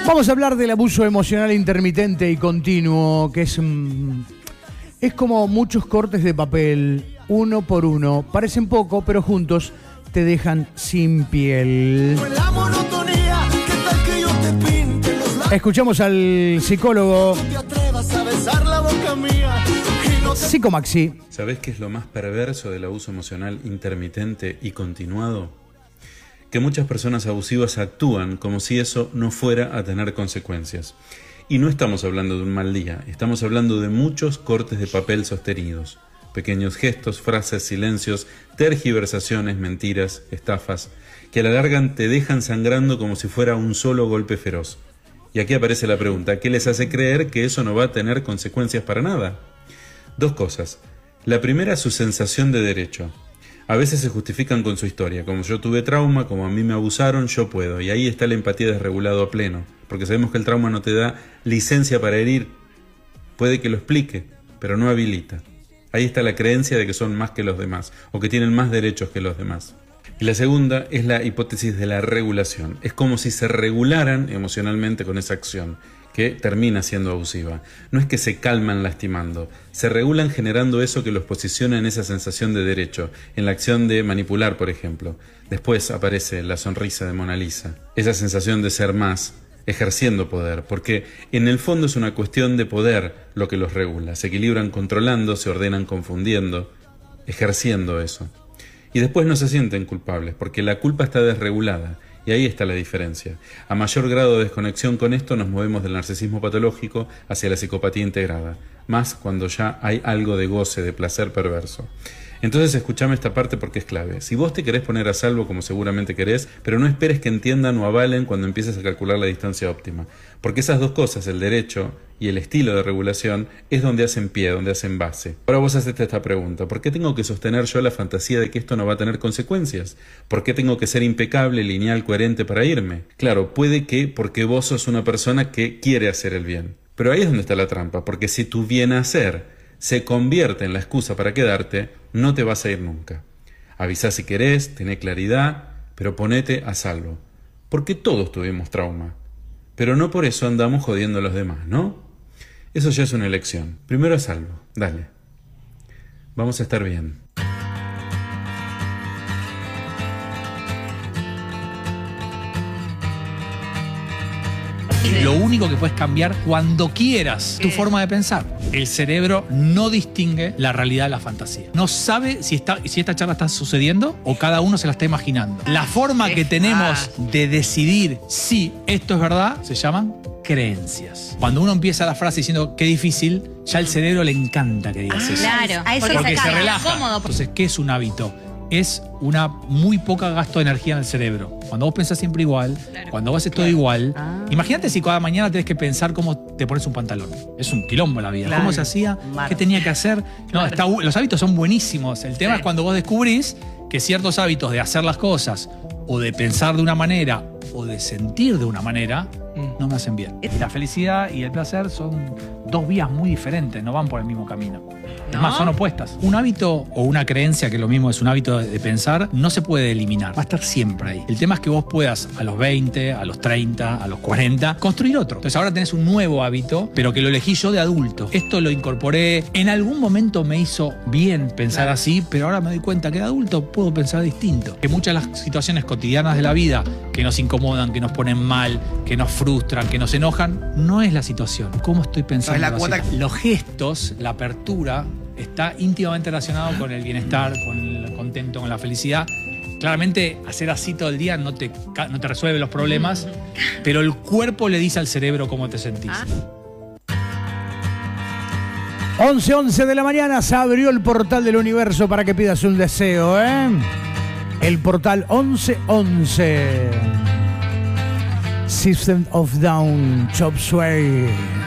Vamos a hablar del abuso emocional intermitente y continuo, que es como muchos cortes de papel, uno por uno. Parecen poco, pero juntos te dejan sin piel. Escuchamos al psicólogo Psicomaxi. ¿Sabés qué es lo más perverso del abuso emocional intermitente y continuado? Que muchas personas abusivas actúan como si eso no fuera a tener consecuencias. Y no estamos hablando de un mal día, estamos hablando de muchos cortes de papel sostenidos. Pequeños gestos, frases, silencios, tergiversaciones, mentiras, estafas, que a la larga te dejan sangrando como si fuera un solo golpe feroz. Y aquí aparece la pregunta, ¿qué les hace creer que eso no va a tener consecuencias para nada? Dos cosas. La primera, su sensación de derecho. A veces se justifican con su historia, como yo tuve trauma, como a mí me abusaron, yo puedo. Y ahí está la empatía desregulado a pleno, porque sabemos que el trauma no te da licencia para herir. Puede que lo explique, pero no habilita. Ahí está la creencia de que son más que los demás, o que tienen más derechos que los demás. Y la segunda es la hipótesis de la regulación. Es como si se regularan emocionalmente con esa acción, que termina siendo abusiva. No es que se calman lastimando, se regulan generando eso que los posiciona en esa sensación de derecho, en la acción de manipular, por ejemplo. Después aparece la sonrisa de Mona Lisa, esa sensación de ser más, ejerciendo poder, porque en el fondo es una cuestión de poder lo que los regula. Se equilibran controlando, se ordenan confundiendo, ejerciendo eso. Y después no se sienten culpables, porque la culpa está desregulada. Y ahí está la diferencia. A mayor grado de desconexión con esto nos movemos del narcisismo patológico hacia la psicopatía integrada, más cuando ya hay algo de goce, de placer perverso. Entonces escuchame esta parte porque es clave. Si vos te querés poner a salvo como seguramente querés, pero no esperes que entiendan o avalen cuando empieces a calcular la distancia óptima. Porque esas dos cosas, el derecho y el estilo de regulación, es donde hacen pie, donde hacen base. Ahora vos hacete esta pregunta. ¿Por qué tengo que sostener yo la fantasía de que esto no va a tener consecuencias? ¿Por qué tengo que ser impecable, lineal, coherente para irme? Claro, puede que porque vos sos una persona que quiere hacer el bien. Pero ahí es donde está la trampa, porque si tu bien hacer se convierte en la excusa para quedarte, no te vas a ir nunca. Avisá si querés, tené claridad, pero ponete a salvo. Porque todos tuvimos trauma. Pero no por eso andamos jodiendo a los demás, ¿no? Eso ya es una elección. Primero a salvo, dale. Vamos a estar bien. Lo único que puedes cambiar cuando quieras tu forma de pensar. El cerebro no distingue la realidad de la fantasía. No sabe si esta charla está sucediendo o cada uno se la está imaginando. La forma que tenemos de decidir si esto es verdad se llaman creencias. Cuando uno empieza la frase diciendo qué difícil, ya al cerebro le encanta que digas eso. Claro, a eso porque se relaja. Cómodo. Entonces, ¿qué es un hábito? Es una muy poca gasto de energía en el cerebro. Cuando vos pensás siempre igual, cuando vos haces todo igual, imagínate si cada mañana tenés que pensar cómo te pones un pantalón. Es un quilombo la vida. Claro. ¿Cómo se hacía? ¿Qué tenía que hacer? No, los hábitos son buenísimos. El tema es cuando vos descubrís que ciertos hábitos de hacer las cosas o de pensar de una manera o de sentir de una manera no me hacen bien. Y la felicidad y el placer son dos vías muy diferentes, no van por el mismo camino. Es más, son opuestas. Un hábito o una creencia, que lo mismo es un hábito de pensar, no se puede eliminar. Va a estar siempre ahí. El tema es que vos puedas a los 20, a los 30, a los 40, construir otro. Entonces ahora tenés un nuevo hábito, pero que lo elegí yo de adulto. Esto lo incorporé. En algún momento me hizo bien pensar así, pero ahora me doy cuenta que de adulto puedo pensar distinto. Que muchas de las situaciones cotidianas de la vida que nos incomodan, que nos ponen mal, que nos frustran, que nos enojan, no es la situación. ¿Cómo estoy pensando? Los gestos, la apertura, está íntimamente relacionado con el bienestar, con el contento, con la felicidad. Claramente, hacer así todo el día no te resuelve los problemas, pero el cuerpo le dice al cerebro cómo te sentís. 11:11 de la mañana se abrió el portal del universo para que pidas un deseo, ¿eh? El portal 1111. System of Down, Chop Suey.